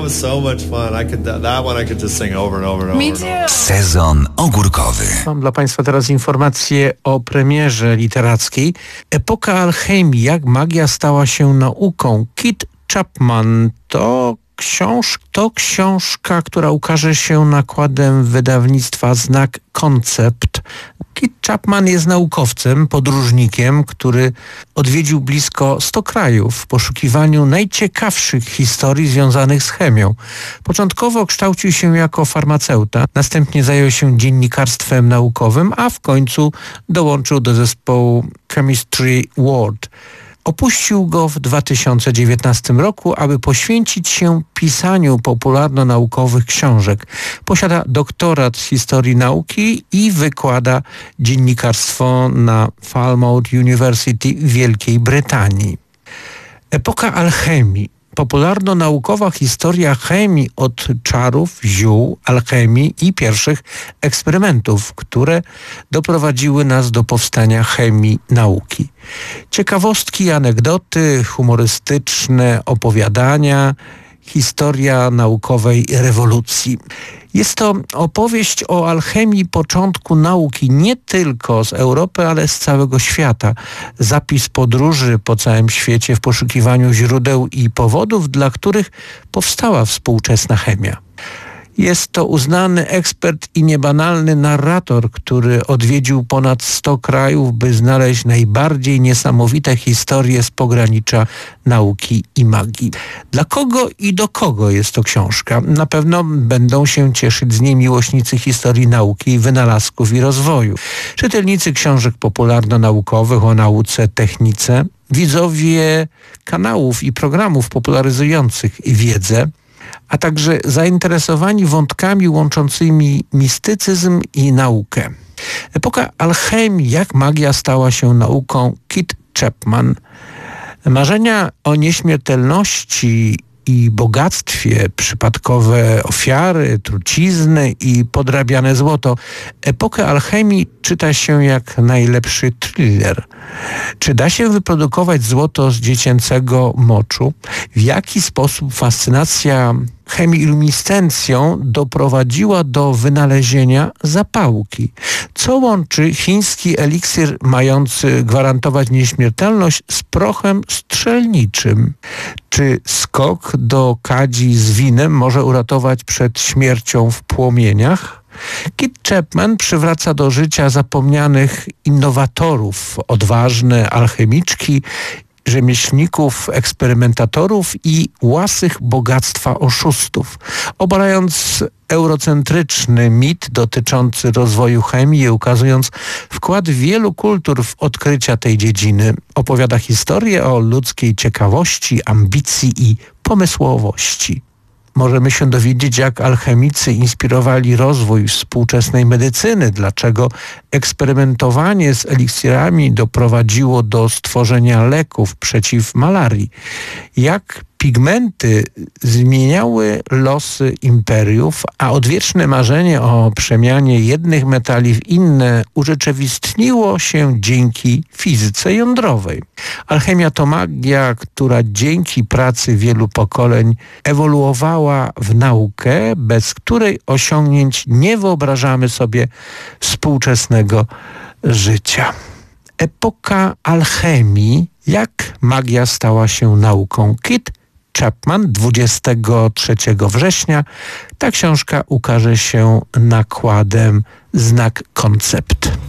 was so much fun. That one I could just sing over and over and Me over. too. Sezon ogórkowy. Mam dla Państwa teraz informację o premierze literackiej. Epoka alchemii, jak magia stała się nauką. Kit Chapman to książka, która ukaże się nakładem wydawnictwa Znak Koncept. Kit Chapman jest naukowcem, podróżnikiem, który odwiedził blisko 100 krajów w poszukiwaniu najciekawszych historii związanych z chemią. Początkowo kształcił się jako farmaceuta, następnie zajął się dziennikarstwem naukowym, a w końcu dołączył do zespołu Chemistry World. Opuścił go w 2019 roku, aby poświęcić się pisaniu popularno-naukowych książek. Posiada doktorat z historii nauki i wykłada dziennikarstwo na Falmouth University w Wielkiej Brytanii. Epoka alchemii. Popularno-naukowa historia chemii od czarów, ziół, alchemii i pierwszych eksperymentów, które doprowadziły nas do powstania chemii nauki. Ciekawostki, anegdoty, humorystyczne opowiadania, historia naukowej rewolucji. Jest to opowieść o alchemii początku nauki nie tylko z Europy, ale z całego świata. Zapis podróży po całym świecie w poszukiwaniu źródeł i powodów, dla których powstała współczesna chemia. Jest to uznany ekspert i niebanalny narrator, który odwiedził ponad 100 krajów, by znaleźć najbardziej niesamowite historie z pogranicza nauki i magii. Dla kogo i do kogo jest to książka? Na pewno będą się cieszyć z niej miłośnicy historii nauki, wynalazków i rozwoju. Czytelnicy książek popularno-naukowych o nauce, technice, widzowie kanałów i programów popularyzujących wiedzę, a także zainteresowani wątkami łączącymi mistycyzm i naukę. Epoka alchemii, jak magia stała się nauką. Kit Chapman. Marzenia o nieśmiertelności i bogactwie, przypadkowe ofiary, trucizny i podrabiane złoto. Epokę alchemii czyta się jak najlepszy thriller. Czy da się wyprodukować złoto z dziecięcego moczu? W jaki sposób fascynacja chemiluminescencją doprowadziła do wynalezienia zapałki? Co łączy chiński eliksir mający gwarantować nieśmiertelność z prochem strzelniczym? Czy skok do kadzi z winem może uratować przed śmiercią w płomieniach? Kit Chapman przywraca do życia zapomnianych innowatorów, odważne alchemiczki, rzemieślników, eksperymentatorów i łasych bogactwa oszustów. Obalając eurocentryczny mit dotyczący rozwoju chemii i ukazując wkład wielu kultur w odkrycia tej dziedziny, opowiada historię o ludzkiej ciekawości, ambicji i pomysłowości. Możemy się dowiedzieć, jak alchemicy inspirowali rozwój współczesnej medycyny, dlaczego eksperymentowanie z eliksirami doprowadziło do stworzenia leków przeciw malarii, jak pigmenty zmieniały losy imperiów, a odwieczne marzenie o przemianie jednych metali w inne urzeczywistniło się dzięki fizyce jądrowej. Alchemia to magia, która dzięki pracy wielu pokoleń ewoluowała w naukę, bez której osiągnięć nie wyobrażamy sobie współczesnego życia. Epoka alchemii, jak magia stała się nauką. Kit Chapman, 23 września. Ta książka ukaże się nakładem Znak Koncept.